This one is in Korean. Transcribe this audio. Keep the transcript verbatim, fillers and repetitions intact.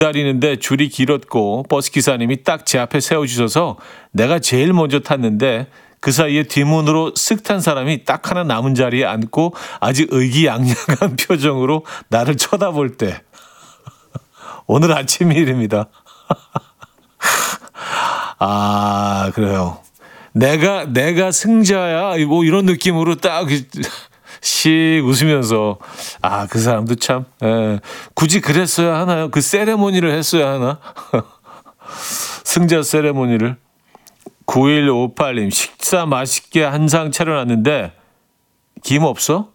기다리는데 줄이 길었고 버스 기사님이 딱 제 앞에 세워주셔서 내가 제일 먼저 탔는데 그 사이에 뒷문으로 쓱 탄 사람이 딱 하나 남은 자리에 앉고 아주 의기양양한 표정으로 나를 쳐다볼 때 오늘 아침 일입니다. 아 그래요. 내가 내가 승자야 뭐 이런 느낌으로 딱 씩 웃으면서 아 그 사람도 참 에, 굳이 그랬어야 하나요? 그 세레모니를 했어야 하나? 승자 세레모니를. 구일오팔 님 식사 맛있게 한 상 차려놨는데 김 없어?